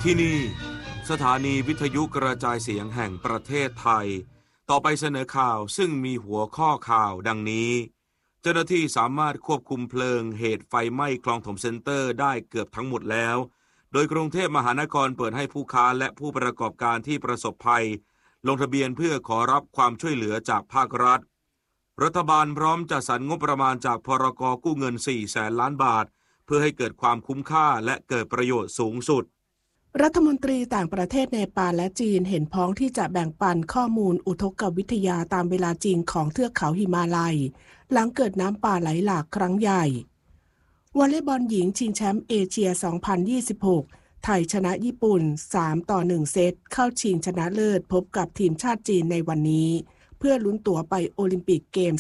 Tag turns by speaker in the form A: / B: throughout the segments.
A: ที่นี่สถานีวิทยุกระจายเสียงแห่งประเทศไทยต่อไปเสนอข่าวซึ่งมีหัวข้อข่าวดังนี้เจ้าหน้าที่สามารถควบคุมเพลิงเหตุไฟไหม้คลองถมเซ็นเตอร์ได้เกือบทั้งหมดแล้วโดยกรุงเทพมหานครเปิดให้ผู้ค้าและผู้ประกอบการที่ประสบภัยลงทะเบียนเพื่อขอรับความช่วยเหลือจากภาครัฐรัฐบาลพร้อมจัดสรรงบประมาณจากพรก.กู้เงิน 400,000 ล้านบาทเพื่อให้เกิดความคุ้มค่าและเกิดประโยชน์สูงสุด
B: รัฐมนตรีต่างประเทศเนปาลและจีนเห็นพ้องที่จะแบ่งปันข้อมูลอุทกวิทยาตามเวลาจริงของเทือกเขาหิมาลัยหลังเกิดน้ำป่าไหลหลากครั้งใหญ่วอลเลย์บอลหญิงชิงแชมป์เอเชีย 2026 ไทยชนะญี่ปุ่น 3-1 เซตเข้าชิงชนะเลิศพบกับทีมชาติจีนในวันนี้เพื่อลุ้นตั๋วไปโอลิมปิกเกม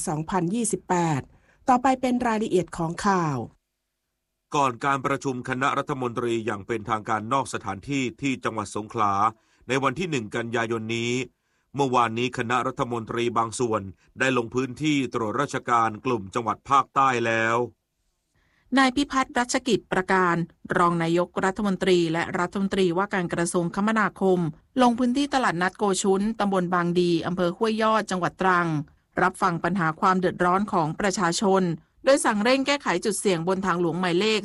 B: 2028 ต่อไปเป็นรายละเอียดของข่าว
A: ก่อนการประชุมคณะรัฐมนตรีอย่างเป็นทางการนอกสถานที่ที่จังหวัดสงขลาในวันที่ 1 กันยายนนี้เมื่อวานนี้คณะรัฐมนตรีบางส่วนได้ลงพื้นที่ตรวจราชการกลุ่มจังหวัดภาคใต้แล้ว
C: นายพิพัฒน์รัชกิจประการรองนายกรัฐมนตรีและรัฐมนตรีว่าการกระทรวงคมนาคมลงพื้นที่ตลาดนัดโกชุนตำบลบางดีอำเภอห้วยยอดจังหวัดตรังรับฟังปัญหาความเดือดร้อนของประชาชนโดยสั่งเร่งแก้ไขจุดเสี่ยงบนทางหลวงหมายเลข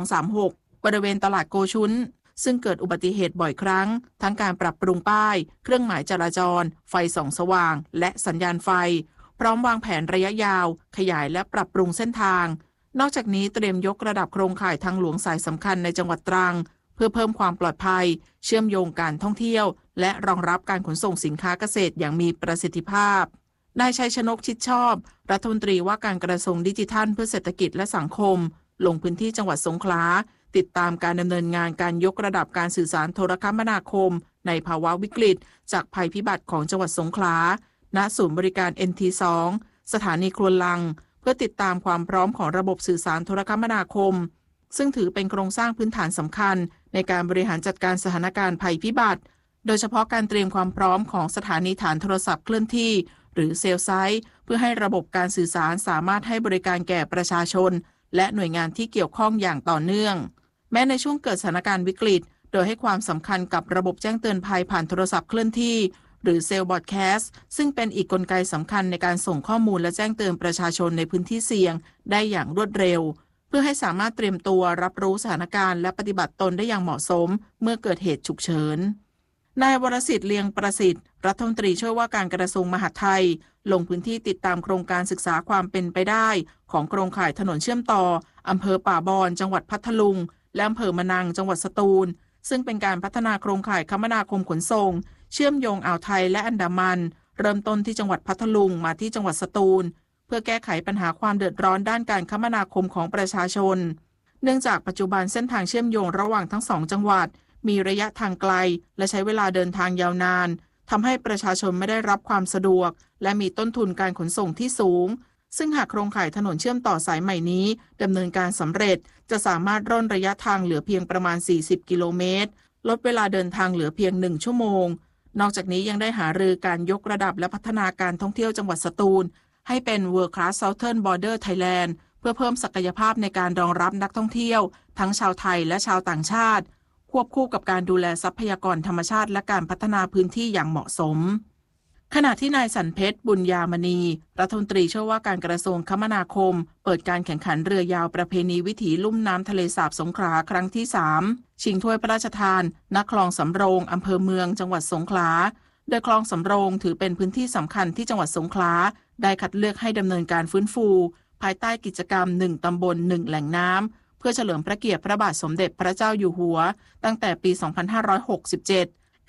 C: 4236 บริเวณตลาดโกชุนซึ่งเกิดอุบัติเหตุบ่อยครั้งทั้งการปรับปรุงป้ายเครื่องหมายจราจรไฟส่องสว่างและสัญญาณไฟพร้อมวางแผนระยะยาวขยายและปรับปรุงเส้นทางนอกจากนี้เตรียมยกระดับโครงข่ายทางหลวงสายสำคัญในจังหวัดตรังเพื่อเพิ่มความปลอดภัยเชื่อมโยงการท่องเที่ยวและรองรับการขนส่งสินค้าเกษตรอย่างมีประสิทธิภาพนายชัยชนกชิดชอบรัฐมนตรีว่าการกระทรวงดิจิทัลเพื่อเศรษฐกิจและสังคมลงพื้นที่จังหวัดสงขลาติดตามการดำเนินงานการยกระดับการสื่อสารโทรคมนาคมในภาวะวิกฤตจากภัยพิบัติของจังหวัดสงขลาณศูนย์บริการ NT2 สถานีครวญลังเพื่อติดตามความพร้อมของระบบสื่อสารโทรคมนาคมซึ่งถือเป็นโครงสร้างพื้นฐานสำคัญในการบริหารจัดการสถานการณ์ภัยพิบัติโดยเฉพาะการเตรียมความพร้อมของสถานีฐานโทรศัพท์เคลื่อนที่หรือเซลล์ไซต์เพื่อให้ระบบการสื่อสารสามารถให้บริการแก่ประชาชนและหน่วยงานที่เกี่ยวข้องอย่างต่อเนื่องแม้ในช่วงเกิดสถานการณ์วิกฤตโดยให้ความสำคัญกับระบบแจ้งเตือนภัยผ่านโทรศัพท์เคลื่อนที่หรือเซลล์บอดแคสต์ซึ่งเป็นอีกกลไกสำคัญในการส่งข้อมูลและแจ้งเตือนประชาชนในพื้นที่เสี่ยงได้อย่างรวดเร็วเพื่อให้สามารถเตรียมตัวรับรู้สถานการณ์และปฏิบัติตนได้อย่างเหมาะสมเมื่อเกิดเหตุฉุกเฉินนายวรสิทธิ์เลียงประสิทธิ์รัฐมนตรีช่วยว่าการกระทรวงมหาดไทยลงพื้นที่ติดตามโครงการศึกษาความเป็นไปได้ของโครงข่ายถนนเชื่อมต่ออำเภอป่าบอนจังหวัดพัทลุงและอำเภอมะนังจังหวัดสตูลซึ่งเป็นการพัฒนาโครงข่ายคมนาคมขนส่งเชื่อมโยงอ่าวไทยและอันดามันเริ่มต้นที่จังหวัดพัทลุงมาที่จังหวัดสตูลเพื่อแก้ไขปัญหาความเดือดร้อนด้านการคมนาคมของประชาชนเนื่องจากปัจจุบันเส้นทางเชื่อมโยงระหว่างทั้ง2จังหวัดมีระยะทางไกลและใช้เวลาเดินทางยาวนานทำให้ประชาชนไม่ได้รับความสะดวกและมีต้นทุนการขนส่งที่สูงซึ่งหากโครงข่ายถนนเชื่อมต่อสายใหม่นี้ดำเนินการสำเร็จจะสามารถร่นระยะทางเหลือเพียงประมาณ40กิโลเมตรลดเวลาเดินทางเหลือเพียง1ชั่วโมงนอกจากนี้ยังได้หารือการยกระดับและพัฒนาการท่องเที่ยวจังหวัดสตูลให้เป็น World Class Southern Border Thailand เพื่อเพิ่มศักยภาพในการรองรับนักท่องเที่ยวทั้งชาวไทยและชาวต่างชาติควบคู่กับการดูแลทรัพยากรธรรมชาติและการพัฒนาพื้นที่อย่างเหมาะสมขณะที่นายสันเพชรบุญญามณีรัฐมนตรีช่วยว่าการกระทรวงคมนาคมเปิดการแข่งขันเรือยาวประเพณีวิถีลุ่มน้ำทะเลสาบสงขลาครั้งที่3ชิงถ้วยพระราชทานณคลองสำโรงอำเภอเมืองจังหวัดสงขลาโดยคลองสำโรงถือเป็นพื้นที่สำคัญที่จังหวัดสงขลาได้คัดเลือกให้ดำเนินการฟื้นฟูภายใต้กิจกรรม1ตำบล1แหล่งน้ำเพื่อเฉลิมพระเกียรติพระบาทสมเด็จพระเจ้าอยู่หัวตั้งแต่ปี 2567